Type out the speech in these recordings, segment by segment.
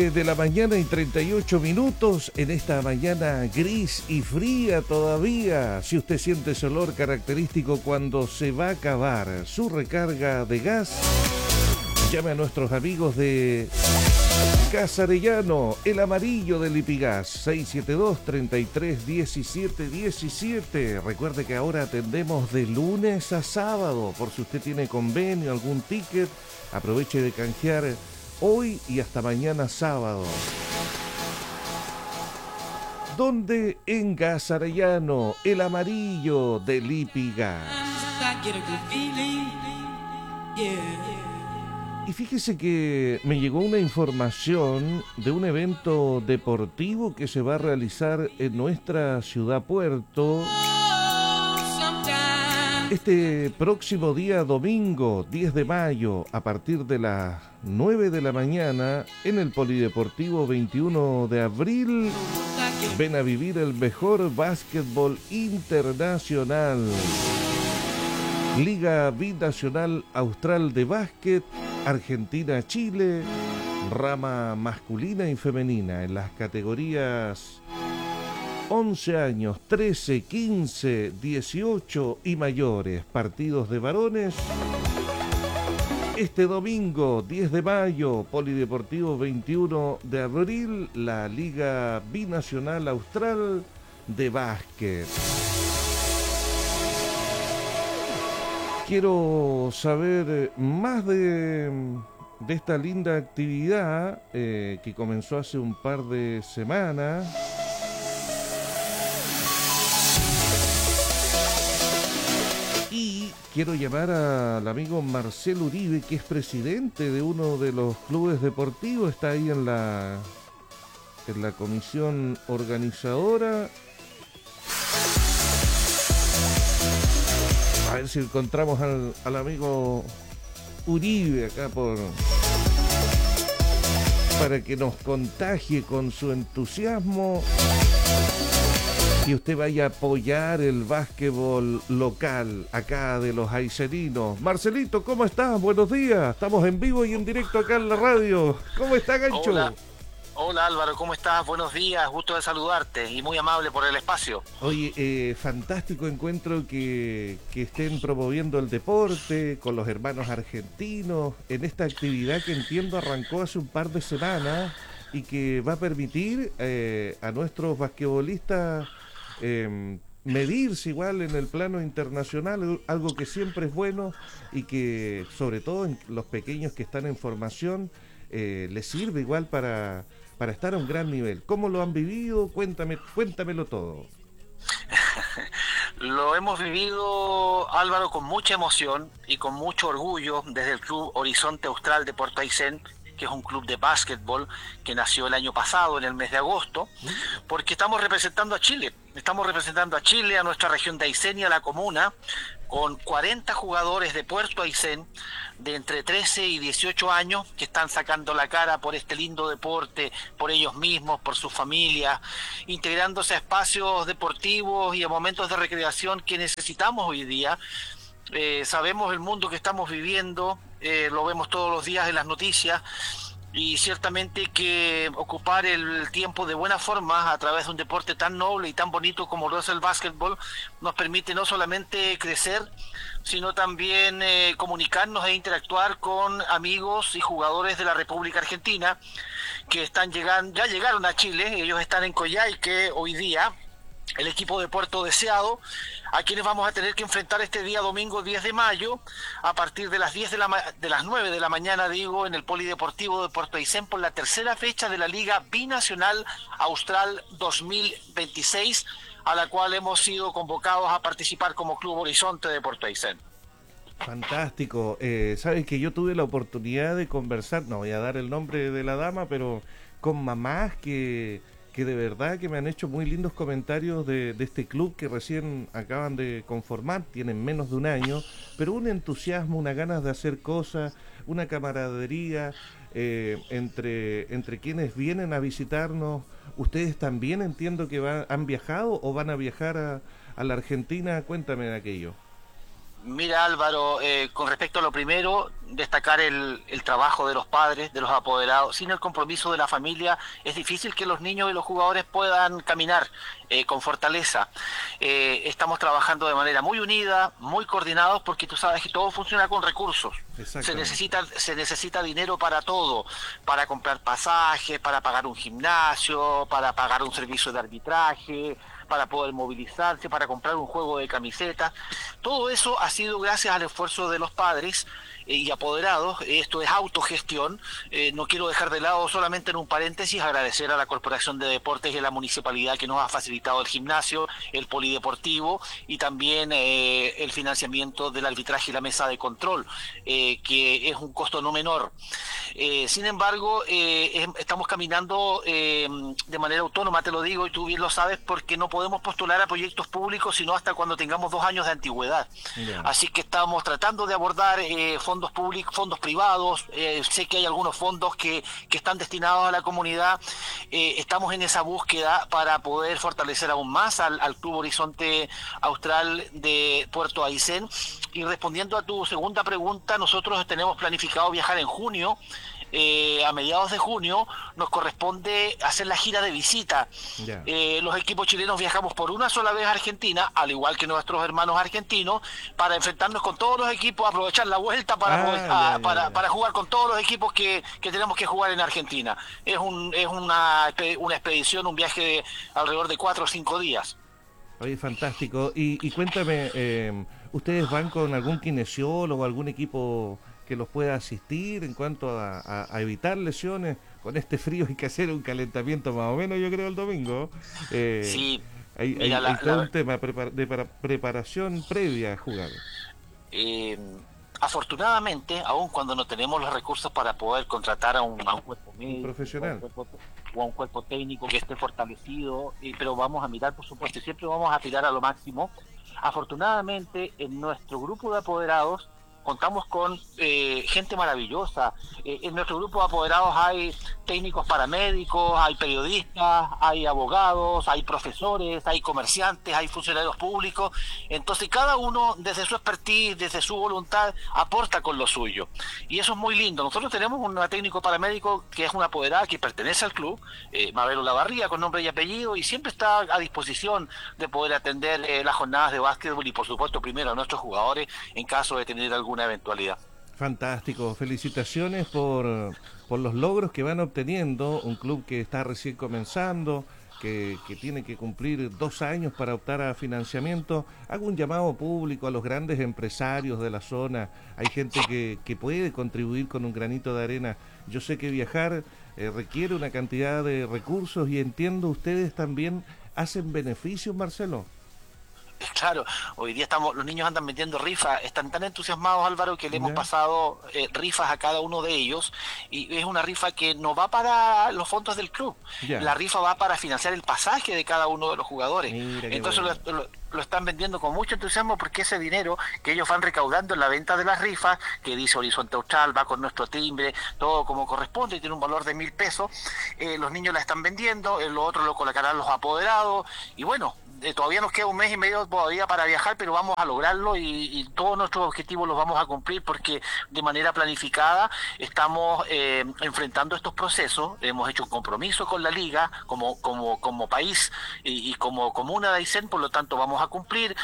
9 de la mañana y 38 minutos en esta mañana gris y fría todavía. Si usted siente ese olor característico cuando se va a acabar su recarga de gas, llame a nuestros amigos de Gas Arellano, el amarillo de Lipigas, 672-33-17-17. Recuerde que ahora atendemos de lunes a sábado. Por si usted tiene convenio, algún ticket, aproveche de canjear hoy y hasta mañana sábado. Donde en Gas Arellano, el amarillo de Lipigas. Y fíjese que me llegó una información de un evento deportivo que se va a realizar en nuestra ciudad puerto este próximo día domingo 10 de mayo a partir de las 9 de la mañana en el Polideportivo 21 de abril. Ven a vivir el mejor básquetbol internacional. Liga Binacional Austral de Básquet, Argentina-Chile, rama masculina y femenina en las categorías 11 años, 13, 15, 18 y mayores. Partidos de varones este domingo 10 de mayo, Polideportivo 21 de abril, la Liga Binacional Austral de Básquet. Quiero saber más de esta linda actividad que comenzó hace un par de semanas. Y quiero llamar al amigo Marcelo Uribe, que es presidente de uno de los clubes deportivos, está ahí en la comisión organizadora. A ver si encontramos al amigo Uribe acá para que nos contagie con su entusiasmo y usted vaya a apoyar el básquetbol local acá de los aicerinos. Marcelito, ¿cómo estás? Buenos días. Estamos en vivo y en directo acá en la radio. ¿Cómo está, Gancho? Hola Álvaro, ¿cómo estás? Buenos días, gusto de saludarte y muy amable por el espacio. Oye, fantástico encuentro que estén promoviendo el deporte con los hermanos argentinos en esta actividad que entiendo arrancó hace un par de semanas y que va a permitir a nuestros basquetbolistas medirse igual en el plano internacional, algo que siempre es bueno y que sobre todo en los pequeños que están en formación les sirve igual para estar a un gran nivel. ¿Cómo lo han vivido? Cuéntamelo todo. Lo hemos vivido, Álvaro, con mucha emoción y con mucho orgullo desde el Club Horizonte Austral de Puerto Aysén, que es un club de básquetbol que nació el año pasado, en el mes de agosto, porque estamos representando a Chile. Estamos representando a Chile, a nuestra región de Aysén y a la comuna, con 40 jugadores de Puerto Aysén, de entre 13 y 18 años, que están sacando la cara por este lindo deporte, por ellos mismos, por sus familias, integrándose a espacios deportivos y a momentos de recreación que necesitamos hoy día. Sabemos el mundo que estamos viviendo, lo vemos todos los días en las noticias, y ciertamente que ocupar el tiempo de buena forma a través de un deporte tan noble y tan bonito como lo es el básquetbol nos permite no solamente crecer, sino también comunicarnos e interactuar con amigos y jugadores de la República Argentina que están ya llegaron a Chile. Ellos están en Coyhaique hoy día, el equipo de Puerto Deseado, a quienes vamos a tener que enfrentar este día domingo 10 de mayo a partir de las 9 de la mañana, en el Polideportivo de Puerto Aysén por la tercera fecha de la Liga Binacional Austral 2026, a la cual hemos sido convocados a participar como Club Horizonte de Puerto Aysén. Fantástico. Sabes que yo tuve la oportunidad de conversar, no voy a dar el nombre de la dama, pero con mamás que de verdad que me han hecho muy lindos comentarios de este club que recién acaban de conformar, tienen menos de un año, pero un entusiasmo, una ganas de hacer cosas, una camaradería entre quienes vienen a visitarnos. Ustedes también entiendo que han viajado o van a viajar a la Argentina. Cuéntame de aquello. Mira Álvaro, con respecto a lo primero, destacar el trabajo de los padres, de los apoderados. Sin el compromiso de la familia es difícil que los niños y los jugadores puedan caminar con fortaleza. Estamos trabajando de manera muy unida, muy coordinados, porque tú sabes que todo funciona con recursos. Se necesita dinero para todo, para comprar pasajes, para pagar un gimnasio, para pagar un servicio de arbitraje, para poder movilizarse, para comprar un juego de camisetas. Todo eso ha sido gracias al esfuerzo de los padres y apoderados. Esto es autogestión. No quiero dejar de lado, solamente en un paréntesis, agradecer a la Corporación de Deportes y a la Municipalidad que nos ha facilitado el gimnasio, el polideportivo y también el financiamiento del arbitraje y la mesa de control, que es un costo no menor. Sin embargo, estamos caminando de manera autónoma, te lo digo, y tú bien lo sabes, porque no podemos postular a proyectos públicos sino hasta cuando tengamos 2 años de antigüedad. Yeah. Así que estamos tratando de abordar fondos públicos, fondos privados. Sé que hay algunos fondos que están destinados a la comunidad. Estamos en esa búsqueda para poder fortalecer aún más al Club Horizonte Austral de Puerto Aysén. Y respondiendo a tu segunda pregunta, nosotros tenemos planificado viajar en junio. A mediados de junio nos corresponde hacer la gira de visita. Yeah. Los equipos chilenos viajamos por una sola vez a Argentina, al igual que nuestros hermanos argentinos, para enfrentarnos con todos los equipos, aprovechar la vuelta para jugar con todos los equipos que tenemos que jugar en Argentina. Es una expedición, un viaje de alrededor de 4 o 5 días. Oye, fantástico. Y cuéntame, ¿ustedes van con algún kinesiólogo, algún equipo que los pueda asistir en cuanto a evitar lesiones? Con este frío hay que hacer un calentamiento más o menos, yo creo, el domingo. Sí. Hay todo un tema de preparación previa a jugar. Afortunadamente, aun cuando no tenemos los recursos para poder contratar a un cuerpo médico, profesional, o a un cuerpo técnico que esté fortalecido, pero vamos a mirar, por supuesto, y siempre vamos a tirar a lo máximo. Afortunadamente, en nuestro grupo de apoderados contamos con gente maravillosa. En nuestro grupo de apoderados hay técnicos paramédicos, hay periodistas, hay abogados, hay profesores, hay comerciantes, hay funcionarios públicos. Entonces cada uno desde su expertise, desde su voluntad, aporta con lo suyo. Y eso es muy lindo. Nosotros tenemos un técnico paramédico que es una apoderada que pertenece al club, Mabel Olavarría, con nombre y apellido, y siempre está a disposición de poder atender las jornadas de básquetbol y por supuesto primero a nuestros jugadores en caso de tener alguna eventualidad. Fantástico, felicitaciones por los logros que van obteniendo, un club que está recién comenzando, que tiene que cumplir 2 años para optar a financiamiento. Hago un llamado público a los grandes empresarios de la zona. Hay gente que puede contribuir con un granito de arena. Yo sé que viajar requiere una cantidad de recursos y entiendo ustedes también hacen beneficios, Marcelo. Claro, hoy día los niños andan metiendo rifas, están tan entusiasmados, Álvaro, que le hemos pasado rifas a cada uno de ellos, y es una rifa que no va para los fondos del club, la rifa va para financiar el pasaje de cada uno de los jugadores. Entonces lo están vendiendo con mucho entusiasmo, porque ese dinero que ellos van recaudando en la venta de las rifas, que dice Horizonte Austral, va con nuestro timbre, todo como corresponde, y tiene un valor de 1.000 pesos, los niños la están vendiendo, lo otro lo colocarán los apoderados, y bueno, todavía nos queda 1 mes y medio todavía para viajar, pero vamos a lograrlo y todos nuestros objetivos los vamos a cumplir, porque de manera planificada estamos enfrentando estos procesos. Hemos hecho un compromiso con la liga como país y como comuna de Aysén, por lo tanto vamos a cumplir.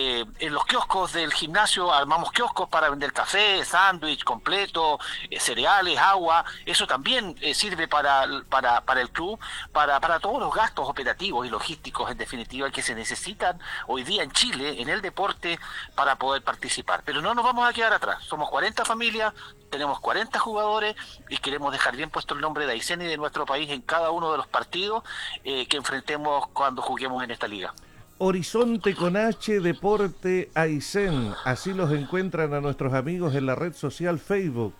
En los kioscos del gimnasio armamos kioscos para vender café, sándwich completo, cereales, agua. Eso también sirve para el club, para todos los gastos operativos y logísticos, en definitiva, que se necesitan hoy día en Chile, en el deporte, para poder participar. Pero no nos vamos a quedar atrás. Somos 40 familias, tenemos 40 jugadores y queremos dejar bien puesto el nombre de Aysén y de nuestro país en cada uno de los partidos que enfrentemos cuando juguemos en esta liga. Horizonte con H, Deporte Aysén, así los encuentran a nuestros amigos en la red social Facebook.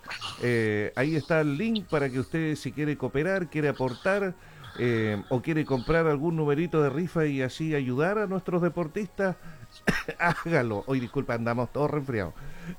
Ahí está el link para que usted, si quiere cooperar, quiere aportar, o quiere comprar algún numerito de rifa y así ayudar a nuestros deportistas, hágalo. Hoy disculpa, andamos todos resfriados.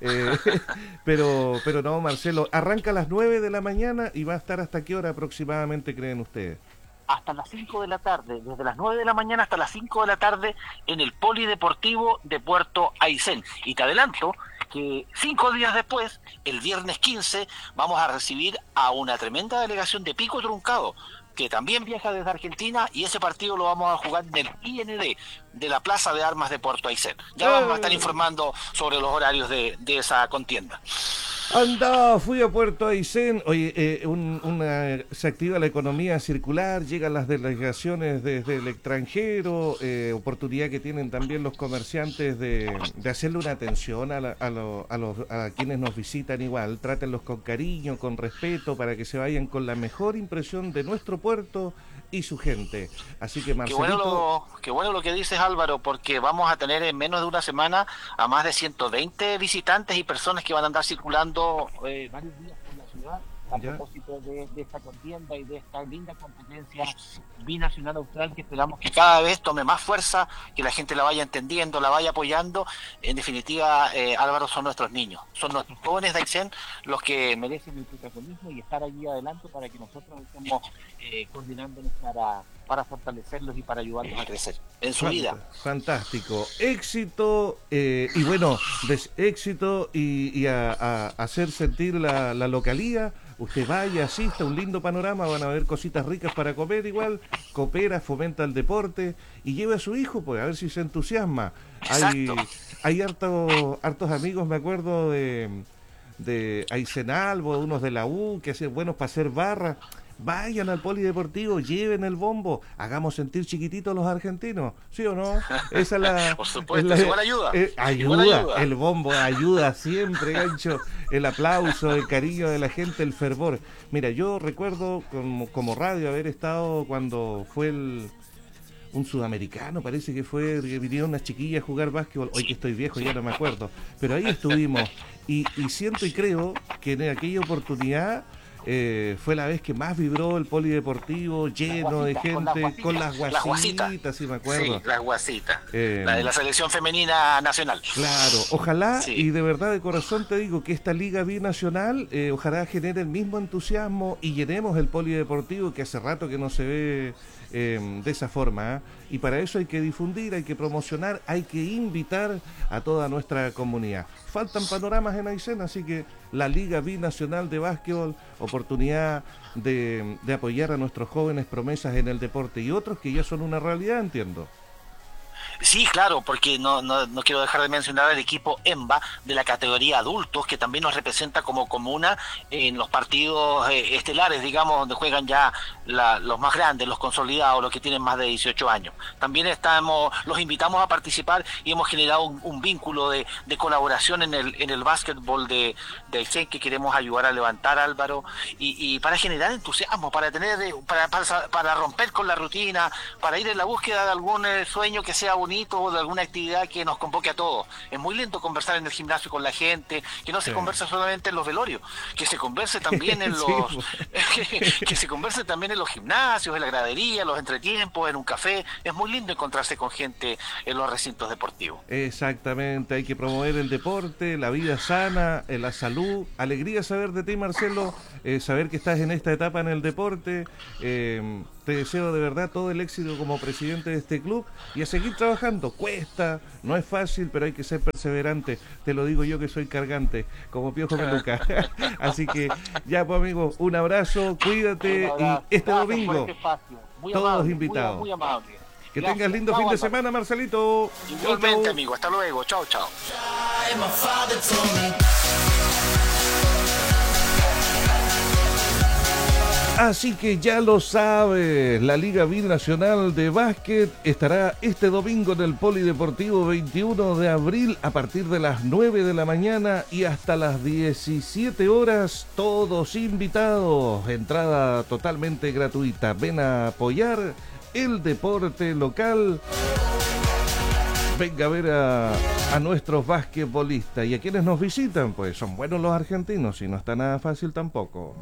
Pero no, Marcelo, arranca a las 9 de la mañana y va a estar hasta qué hora aproximadamente, creen ustedes. hasta las 5 de la tarde, desde las 9 de la mañana hasta las 5 de la tarde en el Polideportivo de Puerto Aysén. Y te adelanto que 5 días después, el viernes 15, vamos a recibir a una tremenda delegación de Pico Truncado, que también viaja desde Argentina, y ese partido lo vamos a jugar en el IND de la Plaza de Armas de Puerto Aysén. Ya vamos a estar informando sobre los horarios de esa contienda. Anda, fui a Puerto Aysén. Oye, se activa la economía circular, llegan las delegaciones desde el extranjero, oportunidad que tienen también los comerciantes de hacerle una atención a quienes nos visitan igual. Trátenlos con cariño, con respeto, para que se vayan con la mejor impresión de nuestro puerto y su gente. Así que, Marcelito... Qué bueno lo que dices, Álvaro, porque vamos a tener en menos de una semana a más de 120 visitantes y personas que van a andar circulando varios días por la ciudad a propósito de esta contienda y de esta linda competencia binacional austral, que esperamos que cada vez tome más fuerza, que la gente la vaya entendiendo, la vaya apoyando. En definitiva, Álvaro, son nuestros niños, son nuestros jóvenes de Aysén los que merecen el protagonismo y estar allí adelante para que nosotros estemos coordinándonos para fortalecerlos y para ayudarlos a crecer en su vida. Fantástico. Éxito y bueno, éxito y a hacer sentir la localía. Usted vaya, asista, un lindo panorama, van a ver cositas ricas para comer igual, coopera, fomenta el deporte y lleve a su hijo, pues, a ver si se entusiasma. Hay hartos amigos, me acuerdo, de Aysenalbo, unos de la U, que hacen buenos para hacer barra. Vayan al polideportivo, lleven el bombo, hagamos sentir chiquititos a los argentinos, ¿sí o no? Esa es la... Por supuesto, igual ayuda. Ayuda, el bombo ayuda siempre, gancho, el aplauso, el cariño de la gente, el fervor. Mira, yo recuerdo como radio haber estado cuando fue un sudamericano, parece que vinieron unas chiquillas a jugar básquetbol, hoy que estoy viejo ya no me acuerdo, pero ahí estuvimos y siento y creo que en aquella oportunidad... fue la vez que más vibró el polideportivo, lleno de gente, con las guasitas, sí me acuerdo. Sí, las guasitas, la de la selección femenina nacional. Claro, ojalá, sí. Y de verdad de corazón te digo que esta liga binacional, ojalá genere el mismo entusiasmo y llenemos el polideportivo, que hace rato que no se ve de esa forma, ¿eh? Y para eso hay que difundir, hay que promocionar, hay que invitar a toda nuestra comunidad. Faltan panoramas en Aysén, así que la Liga Binacional de Básquetbol, oportunidad de apoyar a nuestros jóvenes promesas en el deporte y otros que ya son una realidad, entiendo. Sí, claro, porque no quiero dejar de mencionar el equipo EMBA de la categoría adultos, que también nos representa como comuna en los partidos estelares, digamos, donde juegan ya los más grandes, los consolidados, los que tienen más de 18 años. También los invitamos a participar y hemos generado un vínculo de colaboración en el básquetbol de Aysén, que queremos ayudar a levantar, Álvaro, y para generar entusiasmo, para romper con la rutina, para ir en la búsqueda de algún sueño que sea bonito, o de alguna actividad que nos convoque a todos. Es muy lindo conversar en el gimnasio con la gente, que no se conversa solamente en los velorios, que se converse también en que se converse también en los gimnasios, en la gradería, en los entretiempos, en un café. Es muy lindo encontrarse con gente en los recintos deportivos. Exactamente, hay que promover el deporte, la vida sana, la salud. Alegría saber de ti, Marcelo, saber que estás en esta etapa en el deporte. Te deseo de verdad todo el éxito como presidente de este club y a seguir trabajando. Cuesta, no es fácil, pero hay que ser perseverante. Te lo digo yo que soy cargante, como Piojo Peluca. Así que ya, pues, amigo, un abrazo, cuídate y este domingo todos amable, invitados. Muy amable. Que tengas lindo fin de semana, Marcelito. Igualmente, amigo. Hasta luego. Chao, chao. Así que ya lo sabes, la Liga Binacional de Básquet estará este domingo en el Polideportivo 21 de abril a partir de las 9 de la mañana y hasta las 17 horas, todos invitados, entrada totalmente gratuita. Ven a apoyar el deporte local. Venga a ver a nuestros basquetbolistas y a quienes nos visitan, pues son buenos los argentinos y no está nada fácil tampoco.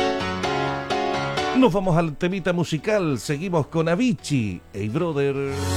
Nos vamos al temita musical, seguimos con Avicii, Hey Brother.